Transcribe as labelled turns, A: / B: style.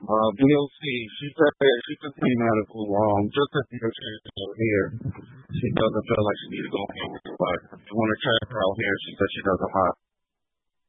A: VOC, she said that she took pain medical just to see if she's still here. She doesn't feel like she needs to go anywhere, but if you want to check her out here, she said she doesn't mind.